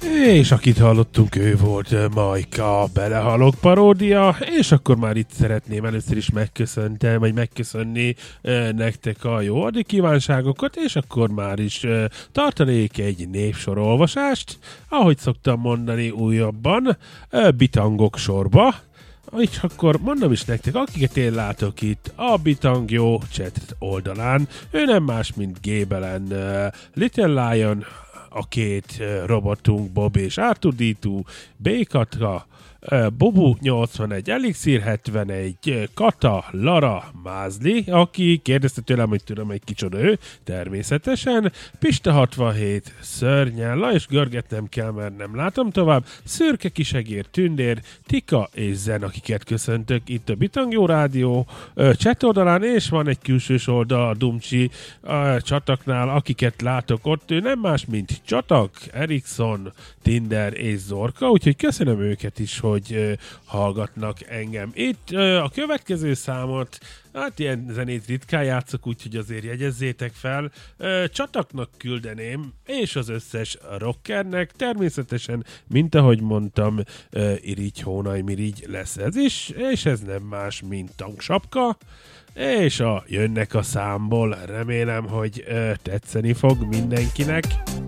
És akit hallottunk, ő volt Majka, Belehalok paródia, és akkor már itt szeretném először is megköszönni nektek a jó adi kívánságokat, és akkor már is tartanék egy névsorolvasást, ahogy szoktam mondani újabban, bitangok sorba. És akkor mondom is nektek, akiket én látok itt a Bitang jó chat oldalán, ő nem más, mint Gébelen, Little Lion, a két robotunk, Bob és R2D2, B-Katka, Bobu 81, Elixir 71, Kata, Lara, Mázli, aki kérdezte tőlem, hogy tudom, hogy kicsoda ő, természetesen, Pista 67, Szörnyella, és görgetnem kell, mert nem látom tovább, Szürke Kisegér, Tündér, Tika és Zen, akiket köszöntök itt a Bitangjó Rádió chat oldalán, és van egy külsős oldal a Dumcsi csataknál, akiket látok ott, ő nem más, mint Csatak, Erikson, Tinder és Zorka, úgyhogy köszönöm őket is, hogy hallgatnak engem. Itt a következő számot, hát ilyen zenét ritkán játszok, úgyhogy azért jegyezzétek fel. Csataknak küldeném, és az összes rockernek, természetesen, mint ahogy mondtam, irigy hónaj mirigy lesz ez is, és ez nem más, mint Tanksapka, és jönnek a számból, remélem, hogy tetszeni fog mindenkinek.